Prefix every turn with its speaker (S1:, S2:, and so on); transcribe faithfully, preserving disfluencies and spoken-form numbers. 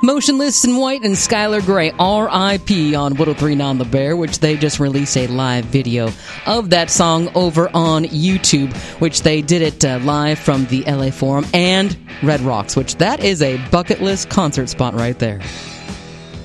S1: Motionless in White and Skylar Grey, R I P on one oh three point nine The Bear, which they just released a live video of that song over on YouTube, which they did it uh, live from the L A Forum and Red Rocks, which that is a bucket list concert spot right there.